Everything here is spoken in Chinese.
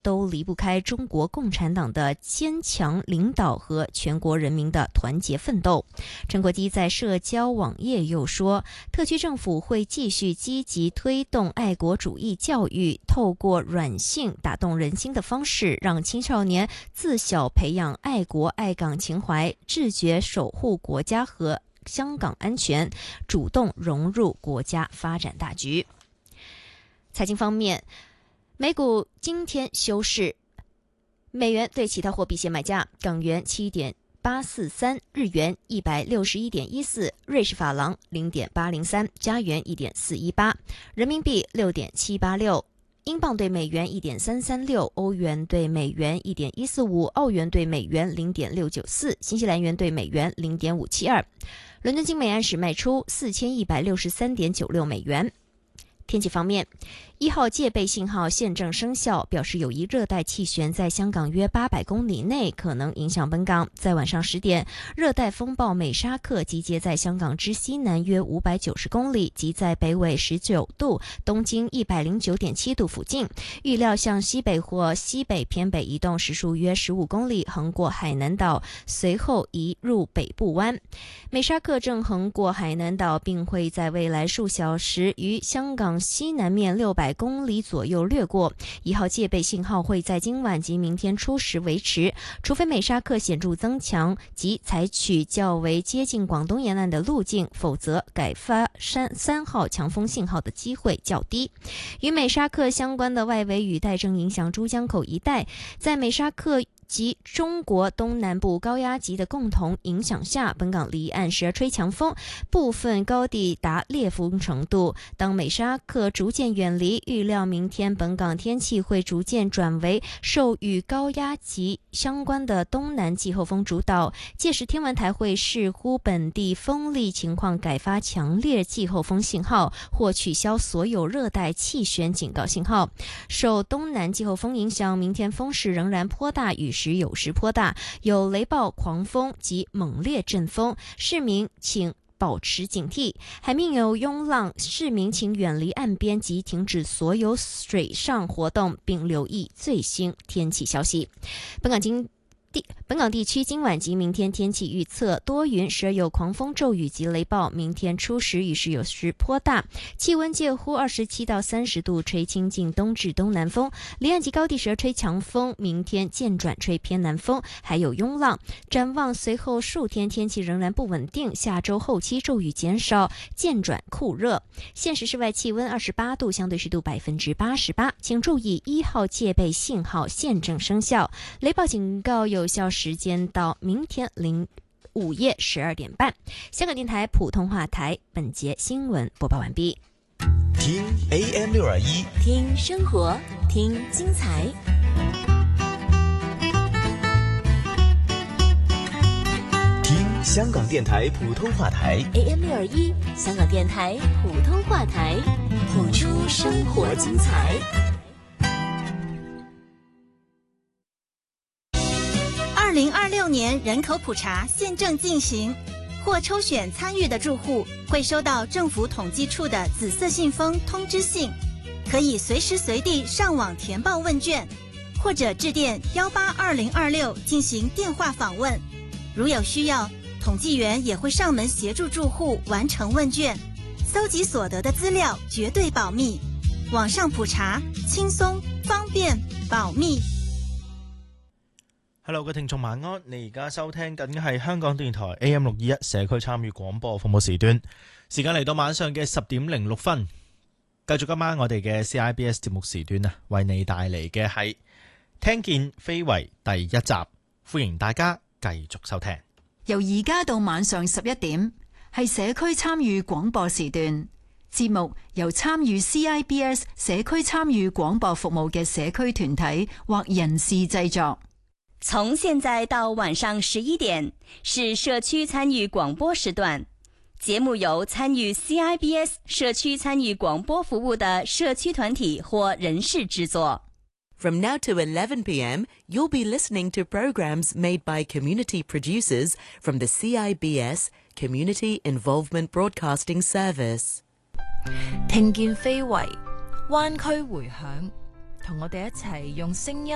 都离不开中国共产党的坚强领导和全国人民的团结奋斗。陈国基在社交网页又说，特区政府会继续积极推动爱国主义教育，透过软性打动人心的方式，让青少年自小培养爱国爱港情怀，自觉守护国家和香港安全，主动融入国家发展大局。财经方面，美股今天休市，美元对其他货币现卖价：港元7.843，日元161.14，瑞士法郎0.803，加元1.418，人民币6.786。英镑对美元1.336，欧元对美元1.145，澳元对美元0.694，新西兰元对美元0.572。伦敦金每安士卖出4163.96美元。天气方面，1号戒备信号现正生效，表示有一热带气旋在香港约800公里内，可能影响本港。在晚上10点，热带风暴美沙克集结在香港之西南约590公里，即在北纬19度、东经109.7度附近，预料向西北或西北偏北移动，时速约15公里，横过海南岛，随后移入北部湾。美沙克正横过海南岛，并会在未来数小时于香港西南面600公里左右掠过。1号戒备信号会在今晚及明天初时维持，除非美沙克显著增强及采取较为接近广东沿岸的路径，否则改发3号强风信号的机会较低。与美沙克相关的外围雨带正影响珠江口一带，在美沙克及中国东南部高压级的共同影响下，本港离岸时而吹强风，部分高地达烈风程度。当美沙克逐渐远离，预料明天本港天气会逐渐转为受与高压级相关的东南季候风主导，届时天文台会视乎本地风力情况改发强烈季候风信号，或取消所有热带气旋警告信号。受东南季候风影响，明天风势仍然颇大，雨时有时颇大，有雷暴、狂风及猛烈阵风，市民请保持警惕。海面有涌浪，市民请远离岸边及停止所有水上活动，并留意最新天气消息。本港地区今晚及明天天气预测：多云，时而有狂风骤雨及雷暴。明天初时雨势有时颇大，气温介乎27到30度，吹清劲东至东南风。离岸及高地时而吹强风，明天渐转吹偏南风，还有涌浪。展望随后数天天气仍然不稳定，下周后期骤雨减少，渐转酷热。现时室外气温28度，相对湿度88%。请注意1号戒备信号现正生效，雷暴警告有效时间到明天午夜12点半。香港电台普通话台本节新闻播报完毕。 听 AM621， 听生活，听精彩。 听香港电台普通话台 AM621，香港电台普通话台，谱出生活精彩。 2026年人口普查现正进行，或抽选参与的住户会收到政府统计处的紫色信封通知信，可以随时随地上网填报问卷，或者致电182026进行电话访问。如有需要，统计员也会上门协助住户完成问卷，搜集所得的资料绝对保密。网上普查輕鬆方便保密。 Hello， 各位聽眾晚安，你而家收聽緊嘅係香港電台 AM621 社區參與廣播服務時段，時間嚟到晚上嘅10點06分，繼續今晚我哋嘅 CIBS 節目時段啊，為你帶嚟嘅係聽見非遺第1集，歡迎大家繼續收聽。 由而家到晚上11點，係社區參與廣播時段，節目由參與 CIBS 社區參與廣播服務嘅社區團體或人士製作。 從現在到晚上11點是社區參與廣播時段，節目由參與 CIBS 社區參與廣播服務的社區團體或人士製作。 From now to 11 p.m., you'll be listening to programs made by community producers from the CIBS Community Involvement Broadcasting Service. 聽見非遺，灣區迴響，同我哋一齊用聲音